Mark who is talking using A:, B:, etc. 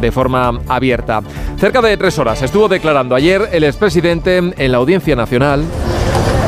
A: de forma abierta. Cerca de 3 horas estuvo declarando ayer el expresidente en la Audiencia Nacional.